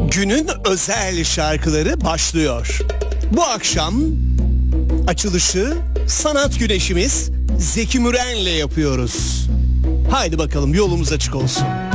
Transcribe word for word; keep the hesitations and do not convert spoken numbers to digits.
Günün özel şarkıları başlıyor. Bu akşam açılışı sanat güneşimiz Zeki Müren'le yapıyoruz. Haydi bakalım, yolumuz açık olsun.